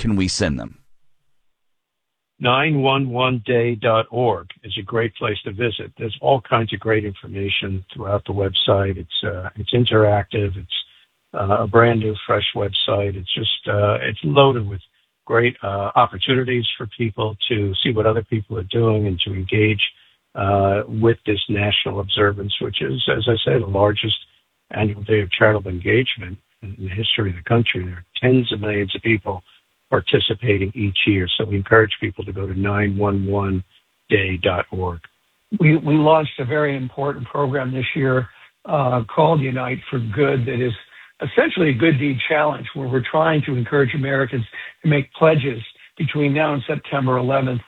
can we send them? 911day.org is a great place to visit. There's all kinds of great information throughout the website. It's interactive. It's a brand new, fresh website. It's loaded with great opportunities for people to see what other people are doing and to engage with this national observance, which is, as I say, the largest annual day of charitable engagement in the history of the country. There are tens of millions of people participating each year. So we encourage people to go to 911day.org. We launched a very important program this year called Unite for Good that is essentially a good deed challenge where we're trying to encourage Americans to make pledges between now and September 11th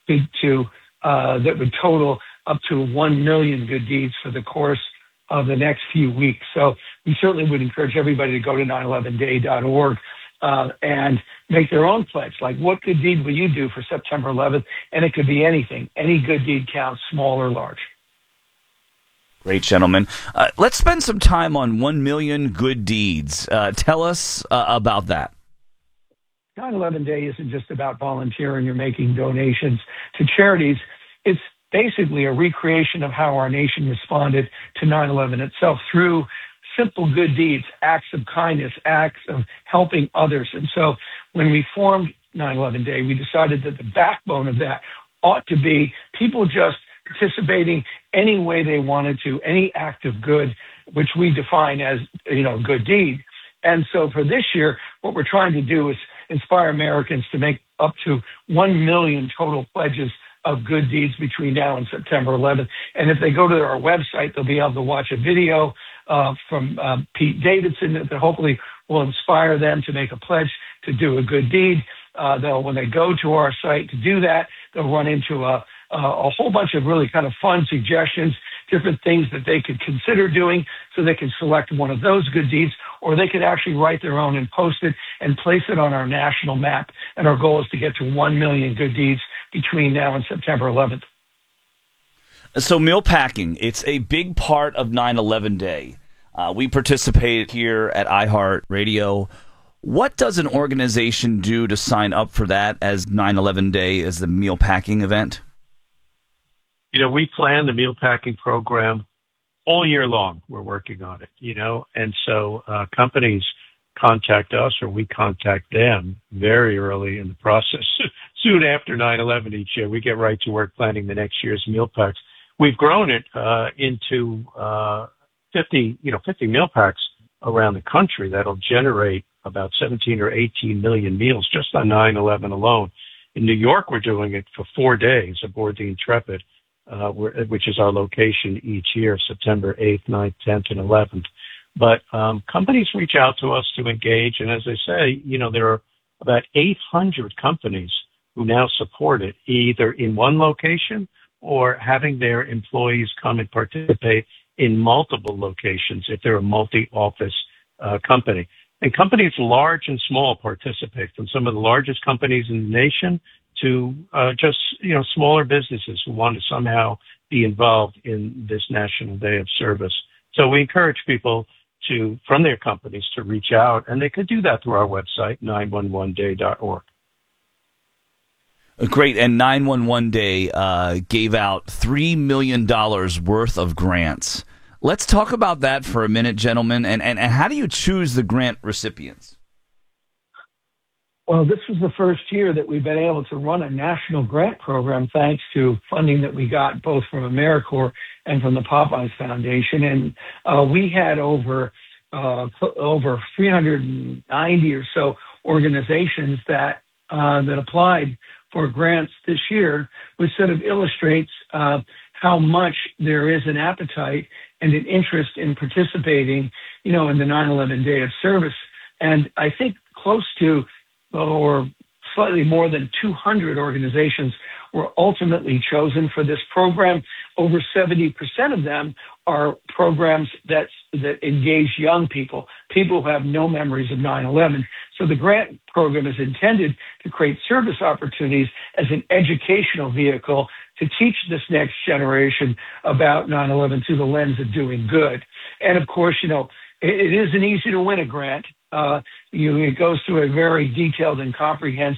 that would total up to 1 million good deeds for the course of the next few weeks. So we certainly would encourage everybody to go to 911day.org and make their own pledge. Like, what good deed will you do for September 11th? And it could be anything. Any good deed counts, small or large. Great, gentlemen. Let's spend some time on 1 million good deeds. Tell us about that. 9/11 Day isn't just about volunteering or making donations to charities. It's basically a recreation of how our nation responded to 9/11 itself through simple good deeds, acts of kindness, acts of helping others. And so when we formed 9/11 Day, we decided that the backbone of that ought to be people just participating any way they wanted to, any act of good, which we define as, good deed. And so for this year, what we're trying to do is inspire Americans to make up to 1 million total pledges of good deeds between now and September 11th. And if they go to our website, they'll be able to watch a video from Pete Davidson that hopefully will inspire them to make a pledge to do a good deed. When they go to our site to do that, they'll run into a whole bunch of really kind of fun suggestions, different things that they could consider doing, so they can select one of those good deeds, or they could actually write their own and post it and place it on our national map. And our goal is to get to 1 million good deeds between now and September 11th. So meal packing, it's a big part of 9/11 Day. We participate here at iHeartRadio. What does an organization do to sign up for that as 9/11 Day as the meal packing event? We plan the meal packing program all year long. We're working on it, and so companies contact us or we contact them very early in the process. Soon after 9/11 each year, we get right to work planning the next year's meal packs. We've grown it into 50 meal packs around the country that'll generate about 17 or 18 million meals just on 9/11 alone. In New York, we're doing it for 4 days aboard the Intrepid, which is our location each year, September 8th, 9th, 10th, and 11th. But companies reach out to us to engage, and as I say, there are about 800 companies who now support it, either in one location or having their employees come and participate in multiple locations if they're a multi-office company. And companies large and small participate, from some of the largest companies in the nation to just smaller businesses who want to somehow be involved in this National Day of Service. So we encourage people from their companies to reach out, and they could do that through our website, 911day.org. Great. And 911 Day gave out $3 million worth of grants. Let's talk about that for a minute, gentlemen. And how do you choose the grant recipients? Well, this was the first year that we've been able to run a national grant program thanks to funding that we got both from AmeriCorps and from the Popeyes Foundation. And we had over 390 or so organizations that applied for grants this year, which sort of illustrates how much there is an appetite and an interest in participating, in the 9/11 Day of Service. And I think close to or slightly more than 200 organizations were ultimately chosen for this program. Over 70% of them are programs that engage young people who have no memories of 9/11. So the grant program is intended to create service opportunities as an educational vehicle to teach this next generation about 9/11 through the lens of doing good. And of course, it isn't easy to win a grant. It goes through a very detailed and comprehensive